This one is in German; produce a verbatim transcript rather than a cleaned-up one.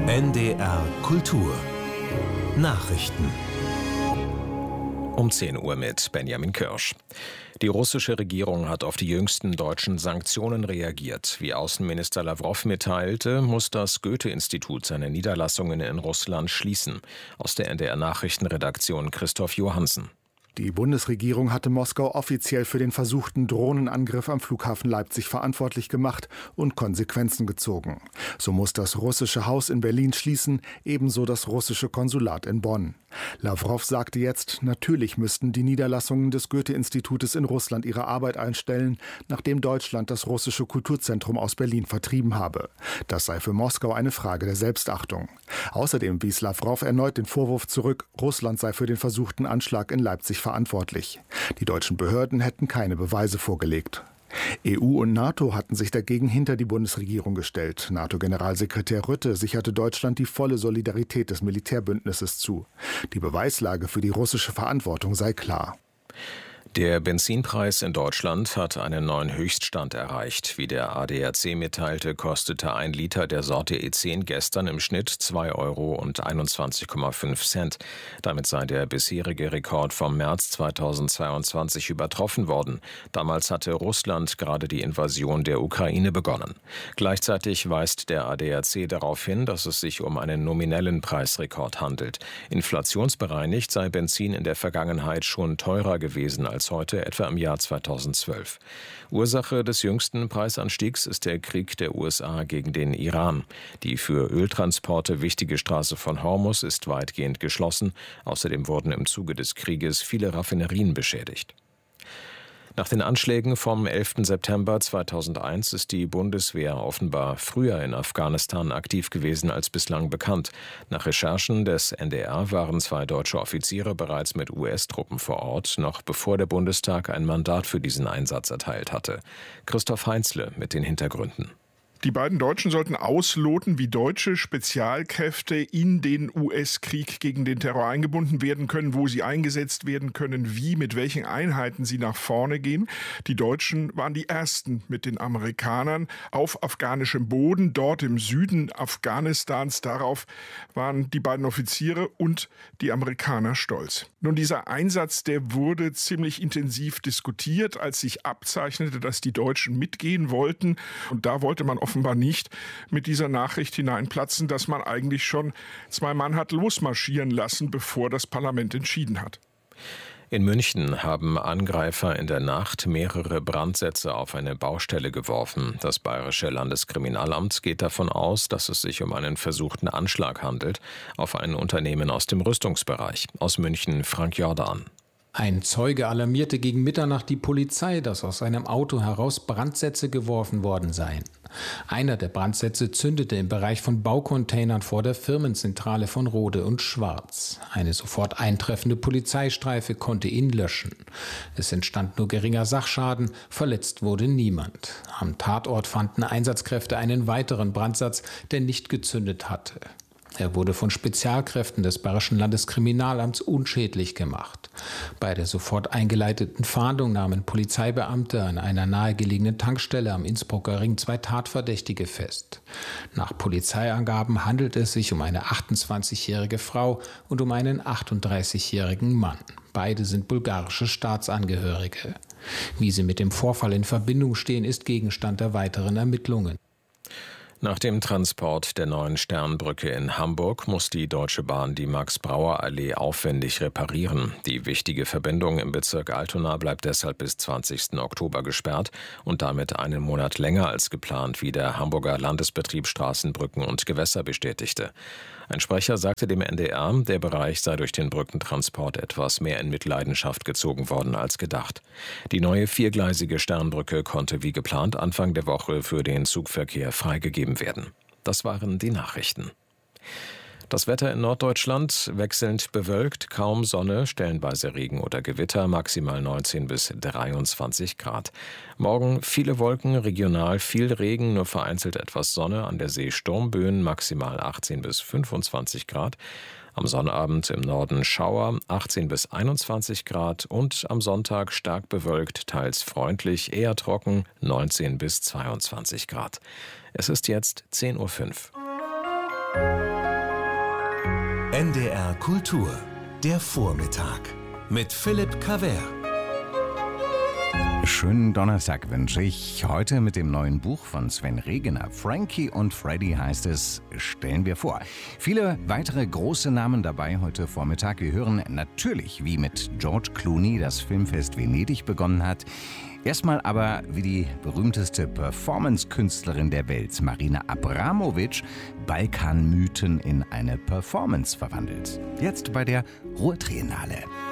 N D R Kultur Nachrichten um zehn Uhr mit Benjamin Kirsch. Die russische Regierung hat auf die jüngsten deutschen Sanktionen reagiert. Wie Außenminister Lawrow mitteilte, muss das Goethe-Institut seine Niederlassungen in Russland schließen. Aus der N D R-Nachrichtenredaktion Christoph Johansen. Die Bundesregierung hatte Moskau offiziell für den versuchten Drohnenangriff am Flughafen Leipzig verantwortlich gemacht und Konsequenzen gezogen. So muss das russische Haus in Berlin schließen, ebenso das russische Konsulat in Bonn. Lawrow sagte jetzt, natürlich müssten die Niederlassungen des Goethe-Institutes in Russland ihre Arbeit einstellen, nachdem Deutschland das russische Kulturzentrum aus Berlin vertrieben habe. Das sei für Moskau eine Frage der Selbstachtung. Außerdem wies Lawrow erneut den Vorwurf zurück, Russland sei für den versuchten Anschlag in Leipzig verantwortlich. Die deutschen Behörden hätten keine Beweise vorgelegt. E U und NATO hatten sich dagegen hinter die Bundesregierung gestellt. NATO-Generalsekretär Rutte sicherte Deutschland die volle Solidarität des Militärbündnisses zu. Die Beweislage für die russische Verantwortung sei klar. Der Benzinpreis in Deutschland hat einen neuen Höchststand erreicht. Wie der A D A C mitteilte, kostete ein Liter der Sorte E zehn gestern im Schnitt zwei Euro und einundzwanzig Komma fünf Cent. Damit sei der bisherige Rekord vom März zweitausendzweiundzwanzig übertroffen worden. Damals hatte Russland gerade die Invasion der Ukraine begonnen. Gleichzeitig weist der A D A C darauf hin, dass es sich um einen nominellen Preisrekord handelt. Inflationsbereinigt sei Benzin in der Vergangenheit schon teurer gewesen als als heute, etwa im Jahr zweitausendzwölf. Ursache des jüngsten Preisanstiegs ist der Krieg der U S A gegen den Iran. Die für Öltransporte wichtige Straße von Hormuz ist weitgehend geschlossen. Außerdem wurden im Zuge des Krieges viele Raffinerien beschädigt. Nach den Anschlägen vom elften September zweitausendeins ist die Bundeswehr offenbar früher in Afghanistan aktiv gewesen als bislang bekannt. Nach Recherchen des N D R waren zwei deutsche Offiziere bereits mit U S-Truppen vor Ort, noch bevor der Bundestag ein Mandat für diesen Einsatz erteilt hatte. Christoph Heinzle mit den Hintergründen. Die beiden Deutschen sollten ausloten, wie deutsche Spezialkräfte in den U S-Krieg gegen den Terror eingebunden werden können, wo sie eingesetzt werden können, wie, mit welchen Einheiten sie nach vorne gehen. Die Deutschen waren die ersten mit den Amerikanern auf afghanischem Boden, dort im Süden Afghanistans. Darauf waren die beiden Offiziere und die Amerikaner stolz. Nun, dieser Einsatz, der wurde ziemlich intensiv diskutiert, als sich abzeichnete, dass die Deutschen mitgehen wollten. Und da wollte man offenbar nicht mit dieser Nachricht hineinplatzen, dass man eigentlich schon zwei Mann hat losmarschieren lassen, bevor das Parlament entschieden hat. In München haben Angreifer in der Nacht mehrere Brandsätze auf eine Baustelle geworfen. Das Bayerische Landeskriminalamt geht davon aus, dass es sich um einen versuchten Anschlag handelt auf ein Unternehmen aus dem Rüstungsbereich. Aus München Frank Jordan. Ein Zeuge alarmierte gegen Mitternacht die Polizei, dass aus seinem Auto heraus Brandsätze geworfen worden seien. Einer der Brandsätze zündete im Bereich von Baucontainern vor der Firmenzentrale von Rohde und Schwarz. Eine sofort eintreffende Polizeistreife konnte ihn löschen. Es entstand nur geringer Sachschaden, verletzt wurde niemand. Am Tatort fanden Einsatzkräfte einen weiteren Brandsatz, der nicht gezündet hatte. Er wurde von Spezialkräften des Bayerischen Landeskriminalamts unschädlich gemacht. Bei der sofort eingeleiteten Fahndung nahmen Polizeibeamte an einer nahegelegenen Tankstelle am Innsbrucker Ring zwei Tatverdächtige fest. Nach Polizeiangaben handelt es sich um eine achtundzwanzigjährige Frau und um einen achtunddreißigjährigen Mann. Beide sind bulgarische Staatsangehörige. Wie sie mit dem Vorfall in Verbindung stehen, ist Gegenstand der weiteren Ermittlungen. Nach dem Transport der neuen Sternbrücke in Hamburg muss die Deutsche Bahn die Max-Brauer-Allee aufwendig reparieren. Die wichtige Verbindung im Bezirk Altona bleibt deshalb bis zwanzigsten Oktober gesperrt und damit einen Monat länger als geplant, wie der Hamburger Landesbetrieb Straßenbrücken und Gewässer bestätigte. Ein Sprecher sagte dem N D R, der Bereich sei durch den Brückentransport etwas mehr in Mitleidenschaft gezogen worden als gedacht. Die neue viergleisige Sternbrücke konnte wie geplant Anfang der Woche für den Zugverkehr freigegeben werden. Das waren die Nachrichten. Das Wetter in Norddeutschland wechselnd bewölkt, kaum Sonne, stellenweise Regen oder Gewitter, maximal neunzehn bis dreiundzwanzig Grad. Morgen viele Wolken, regional viel Regen, nur vereinzelt etwas Sonne, an der See Sturmböen, maximal achtzehn bis fünfundzwanzig Grad. Am Sonnabend im Norden Schauer, achtzehn bis einundzwanzig Grad und am Sonntag stark bewölkt, teils freundlich, eher trocken, neunzehn bis zweiundzwanzig Grad. Es ist jetzt zehn Uhr fünf. N D R Kultur, der Vormittag mit Philipp Cavert. Schönen Donnerstag wünsche ich. Heute mit dem neuen Buch von Sven Regener. Frankie und Freddy heißt es, stellen wir vor. Viele weitere große Namen dabei heute Vormittag. Wir hören natürlich, wie mit George Clooney das Filmfest Venedig begonnen hat. Erstmal aber, wie die berühmteste Performance-Künstlerin der Welt, Marina Abramovic, Balkanmythen in eine Performance verwandelt. Jetzt bei der Ruhr Triennale.